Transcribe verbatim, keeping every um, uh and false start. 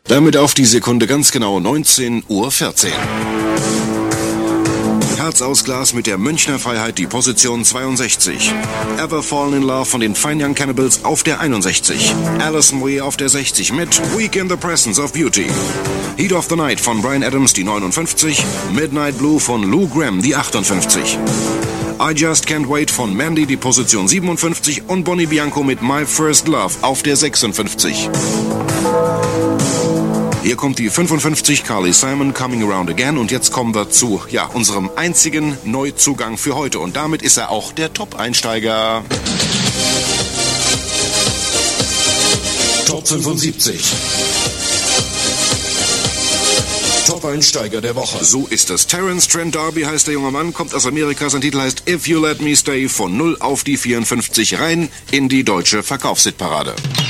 Damit auf die Sekunde ganz genau neunzehn Uhr vierzehn. Herz aus Glas mit der Münchner Freiheit, die Position zweiundsechzig. Ever Fallen in Love von den Fine Young Cannibals auf der einundsechzig. Alison Moyet auf der sechzig mit Weak in the Presence of Beauty. Heat of the Night von Bryan Adams, die neunundfünfzig. Midnight Blue von Lou Gramm, die achtundfünfzig. I Just Can't Wait von Mandy, die Position siebenundfünfzig. Und Bonnie Bianco mit My First Love auf der sechsundfünfzig. Hier kommt die fünfundfünfzig, Carly Simon, Coming Around Again. Und jetzt kommen wir zu, ja, unserem einzigen Neuzugang für heute. Und damit ist er auch der Top-Einsteiger. Top fünfundsiebzig. Top-Einsteiger der Woche. So ist es. Terence Trent D'Arby heißt der junge Mann, kommt aus Amerika. Sein Titel heißt If You Let Me Stay, von null auf die vierundfünfzig rein in die deutsche Verkaufshitparade.